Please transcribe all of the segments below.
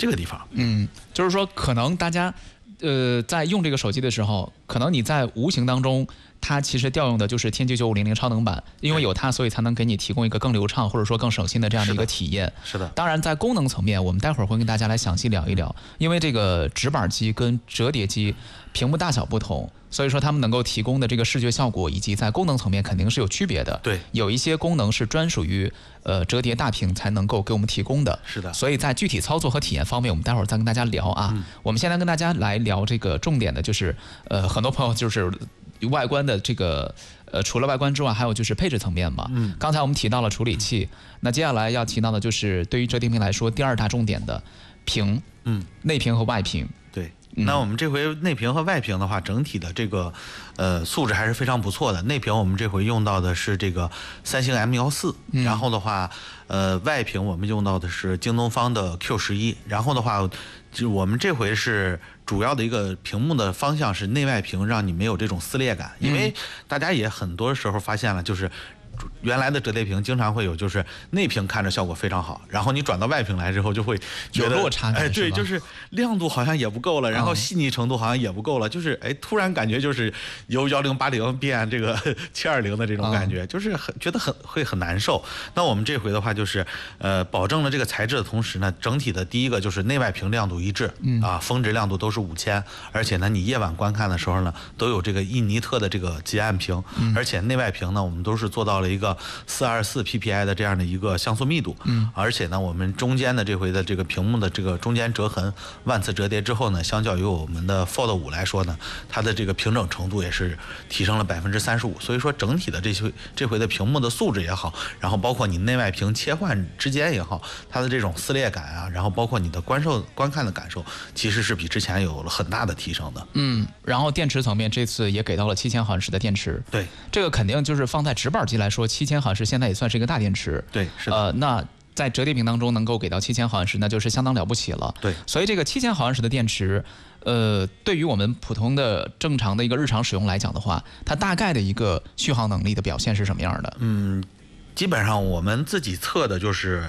这个地方。 就是说可能大家在用这个手机的时候，可能你在无形当中。它其实调用的就是天玑9500超能版，因为有它，所以才能给你提供一个更流畅或者说更省心的这样的一个体验。 是的。 当然，在功能层面，我们待会儿会跟大家来详细聊一聊，因为这个直板机跟折叠机屏幕大小不同，所以说他们能够提供的这个视觉效果以及在功能层面肯定是有区别的。 对， 有一些功能是专属于折叠大屏才能够给我们提供的。 是的。 所以在具体操作和体验方面，我们待会儿再跟大家聊啊。我们现在跟大家来聊这个重点的就是很多朋友就是外观的这个除了外观之外，还有就是配置层面嘛。刚才我们提到了处理器，那接下来要提到的就是对于折叠屏来说第二大重点的屏，内屏和外屏。 对，那我们这回内屏和外屏的话，整体的这个素质还是非常不错的。内屏我们这回用到的是这个三星 M14，然后的话，外屏我们用到的是京东方的 Q11，然后的话，就我们这回是主要的一个屏幕的方向是内外屏，让你没有这种撕裂感，因为大家也很多时候发现了，就是原来的折叠屏经常会有，就是内屏看着效果非常好，然后你转到外屏来之后就会觉得有落差感， 对，就是亮度好像也不够了，然后细腻程度好像也不够了，就是突然感觉就是由1080变这个720的这种感觉，就是觉得会很难受。那我们这回的话就是保证了这个材质的同时呢，整体的第一个就是内外屏亮度一致，峰值亮度都是5000，而且呢你夜晚观看的时候呢都有这个印尼特的这个极暗屏，而且内外屏呢我们都是做到了一个424 ppi 的这样的一个像素密度，而且呢我们中间的这回的这个屏幕的这个中间折痕万次折叠之后呢，相较于我们的 Fold 5来说呢，它的这个平整程度也是提升了35%，所以说整体的这回的屏幕的素质也好，然后包括你内外屏切换之间也好，它的这种撕裂感啊，然后包括你的观看的感受，其实是比之前有了很大的提升的。 然后电池层面这次也给到了7000毫安时的电池， 对， 这个肯定就是放在直板机来说，7000毫安时现在也算是一个大电池， 对，是的。 那在折叠屏当中能够给到7000毫安时，那就是相当了不起了。 对， 所以这个7000毫安时的电池，对于我们普通的正常的一个日常使用来讲的话，它大概的一个续航能力的表现是什么样的？ 基本上我们自己测的就是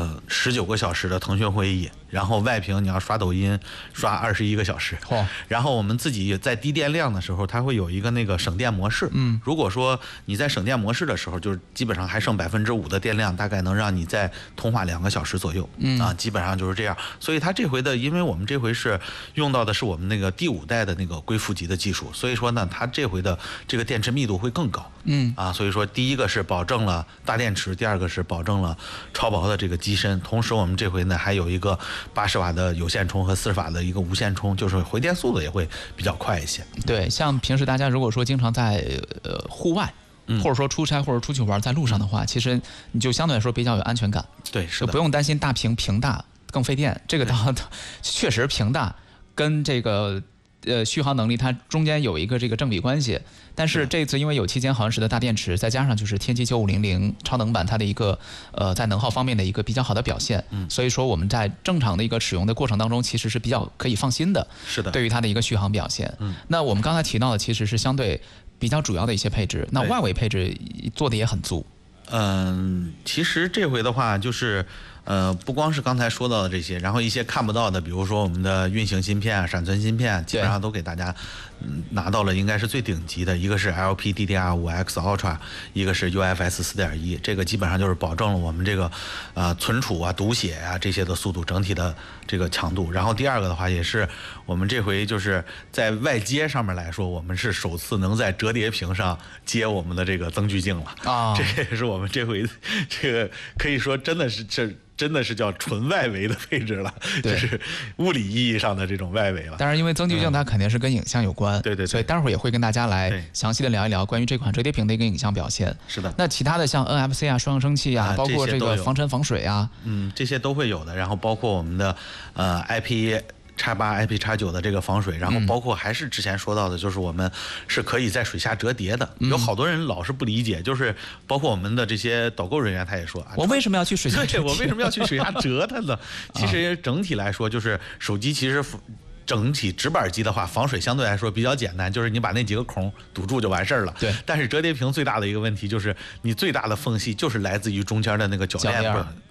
19个小时的腾讯会议，然后外屏你要刷抖音刷21个小时，然后我们自己在低电量的时候，它会有一个那个省电模式。如果说你在省电模式的时候，就是基本上还剩5%的电量，大概能让你再通话2个小时左右。基本上就是这样。所以它这回的，因为我们这回是用到的是我们那个第5代的那个硅负极的技术，所以说呢，它这回的这个电池密度会更高。所以说第一个是保证了大电池，第二个是保证了超薄的这个机身，同时我们这回呢还有一个80瓦的有线充和40瓦的一个无线充，就是回电速度也会比较快一些。 对，像平时大家如果说经常在户外，或者说出差或者出去玩，在路上的话，其实你就相对来说比较有安全感。 对，是的， 就不用担心大屏大更费电。这个确实屏大跟这个续航能力它中间有一个这个正比关系，但是这次因为有7000毫安时的大电池，再加上就是天玑9500超能版它的一个在能耗方面的一个比较好的表现，所以说我们在正常的一个使用的过程当中，其实是比较可以放心的。 是的， 对于它的一个续航表现。那我们刚才提到的其实是相对比较主要的一些配置，那外围配置做的也很足。 其实这回的话就是不光是刚才说到的这些，然后一些看不到的，比如说我们的运行芯片啊、闪存芯片，基本上都给大家拿到了应该是最顶级的，一个是 LPDDR5X Ultra， 一个是 UFS 4.1， 这个基本上就是保证了我们这个存储啊、读写啊这些的速度整体的这个强度。然后第二个的话，也是我们这回就是在外接上面来说，我们是首次能在折叠屏上接我们的这个增距镜了这也是我们这回这个可以说真的是叫纯外围的配置了，就是物理意义上的这种外围了。 当然，因为增距镜它肯定是跟影像有关， 对， 所以待会儿也会跟大家来详细的聊一聊关于这款折叠屏的一个影像表现。 是的。 那其他的像 NFC 啊、双扬声器啊，包括这个防尘防水啊， 这些都会有的。然后包括我们的IP8、IP9的这个防水，然后包括还是之前说到的，就是我们是可以在水下折叠的。有好多人老是不理解，就是包括我们的这些导购人员，他也说我为什么要去水下折？ 对，我为什么要去水下折它呢？其实整体来说，就是手机其实整体直板机的话，防水相对来说比较简单，就是你把那几个孔堵住就完事儿了。 对。 但是折叠屏最大的一个问题就是，你最大的缝隙就是来自于中间的那个铰链部分。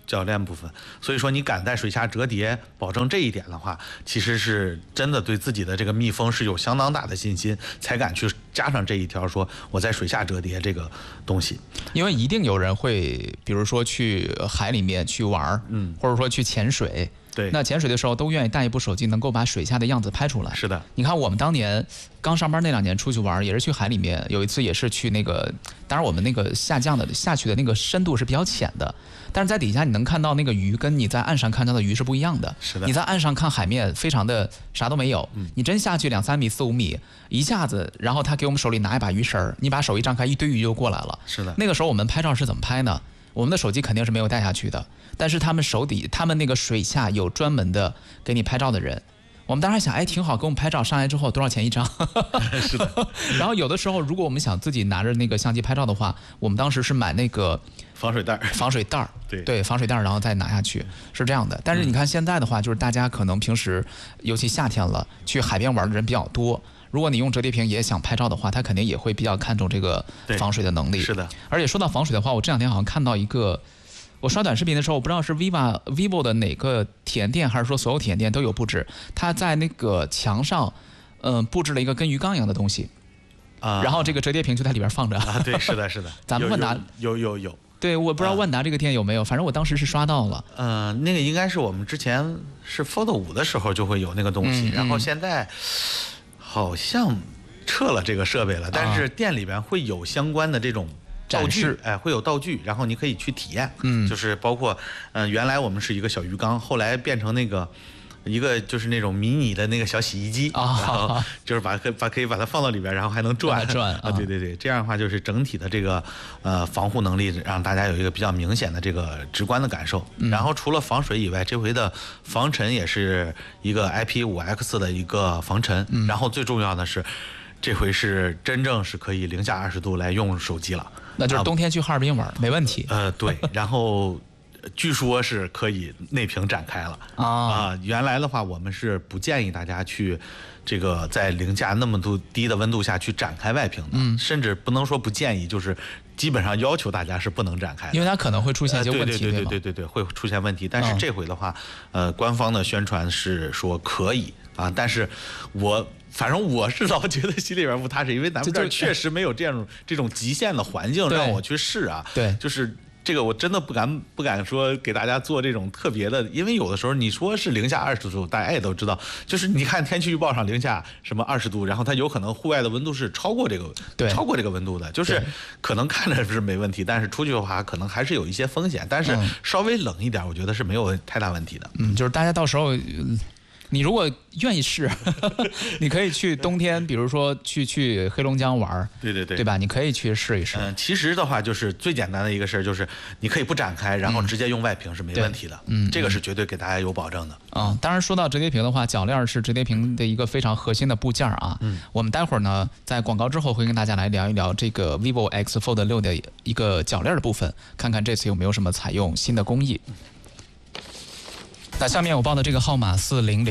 铰链部分。所以说你敢在水下折叠，保证这一点的话，其实是真的对自己的这个密封是有相当大的信心，才敢去加上这一条，说我在水下折叠这个东西。 因为一定有人会，比如说去海里面去玩，或者说去潜水。 对， 那潜水的时候都愿意带一部手机，能够把水下的样子拍出来。 是的， 你看我们当年刚上班那2年出去玩，也是去海里面，有一次也是去那个，当然我们那个下去的那个深度是比较浅的，但是在底下你能看到那个鱼跟你在岸上看到的鱼是不一样的。 是的， 你在岸上看海面非常的啥都没有，你真下去2-3米、4-5米，一下子，然后他给我们手里拿一把鱼绳，你把手一张开，一堆鱼就过来了。 是的， 那个时候我们拍照是怎么拍呢？我们的手机肯定是没有带下去的，但是他们那个水下有专门的给你拍照的人。我们当时想，哎，挺好，给我们拍照，上来之后多少钱一张？ 是的。 然后有的时候，如果我们想自己拿着那个相机拍照的话，我们当时是买那个防水袋， 对，防水袋，然后再拿下去，是这样的。但是你看现在的话，就是大家可能平时，尤其夏天了，去海边玩的人比较多。如果你用折叠屏也想拍照的话，它肯定也会比较看重这个防水的能力。 是的。 而且说到防水的话，我这2天好像看到一个，我刷短视频的时候，我不知道是 vivo 的哪个体验店，还是说所有体验店都有布置，它在那个墙上，布置了一个跟鱼缸一样的东西，然后这个折叠屏就在里边放着。 对，是的，是的。 咱们万达有。 对，我不知道万达这个店有没有，反正我当时是刷到了。 那个应该是我们之前是 Fold 5的时候就会有那个东西，然后现在好像撤了这个设备了，但是店里边会有相关的这种道具，会有道具，然后你可以去体验。就是包括原来我们是一个小鱼缸，后来变成那个一个就是那种迷你的那个小洗衣机，然后就是可以把它放到里边，然后还能转啊，对，这样的话就是整体的这个防护能力让大家有一个比较明显的这个直观的感受。然后除了防水以外，这回的防尘也是一个 IP5X 的一个防尘，然后最重要的是这回是真正是可以零下20度来用手机了， 那就是冬天去哈尔滨玩没问题。 对，然后据说是可以内屏展开了原来的话我们是不建议大家去这个在零下那么低的温度下去展开外屏的，甚至不能说不建议，就是基本上要求大家是不能展开的， 因为它可能会出现一些问题。 对，会出现问题。但是这回的话，官方的宣传是说可以啊，但是反正我是老觉得心里边不踏实，因为咱们这儿确实没有这种极限的环境让我去试啊。 对， 就是这个我真的不敢说给大家做这种特别的，因为有的时候你说是零下20度，大家也都知道，就是你看天气预报上零下什么20度，然后它有可能户外的温度是超过这个温度的，就是可能看着是没问题，但是出去的话可能还是有一些风险，但是稍微冷一点，我觉得是没有太大问题的。 就是大家到时候。你如果愿意试，你可以去冬天，比如说去黑龙江玩，对吧？你可以去试一试。 其实的话，就是最简单的一个事儿，就是你可以不展开，然后直接用外屏是没问题的。这个是绝对给大家有保证的。 当然说到折叠屏的话，铰链是折叠屏的一个非常核心的部件啊。我们待会儿呢，在广告之后会跟大家来聊一聊这个 vivo X Fold 6的一个铰链的部分，看看这次有没有什么采用新的工艺。那下面我报的这个号码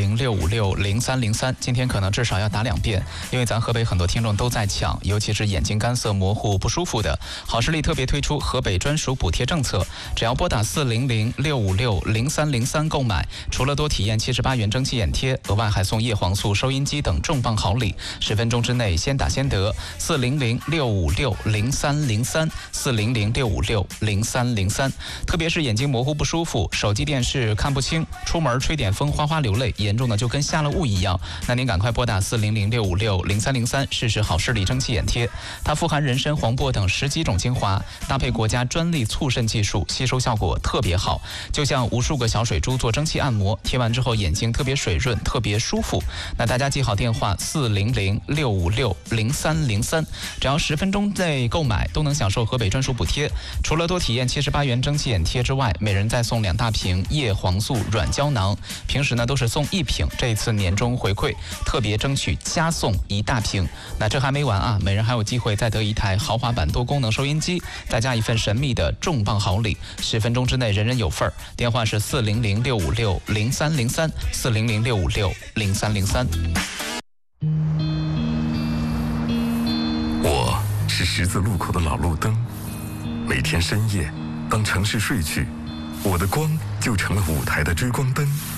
400-656-0303，今天可能至少要打2遍，因为咱河北很多听众都在抢，尤其是眼睛干涩、模糊、不舒服的。好视力特别推出河北专属补贴政策，只要拨打400-656-0303购买，除了多体验78元蒸汽眼贴，额外还送叶黄素收音机等重磅好礼，10分钟之内先打先得。400-656-0303，400-656-0303。特别是眼睛模糊不舒服，手机电视看不清，出门吹点风哗哗流泪，严重的就跟下了雾一样，那您赶快拨打400-656-0303试试好视力蒸汽眼贴。它富含人参、黄柏等10几种精华，搭配国家专利促渗技术，吸收效果特别好，就像无数个小水珠做蒸汽按摩，贴完之后眼睛特别水润，特别舒服。那大家记好电话400-656-0303，只要10分钟内购买都能享受河北专属补贴。除了多体验78元蒸汽眼贴之外，每人再送2大瓶叶黄素软胶囊，平时呢都是送1瓶，这一次年终回馈特别争取加送1大瓶。那这还没完啊，每人还有机会再得1台豪华版多功能收音机，再加一份神秘的重磅好礼，10分钟之内人人有份儿。电话是400-656-0303，400-656-0303。 我是十字路口的老路灯，每天深夜，当城市睡去， 我的光就成了舞台的追光灯。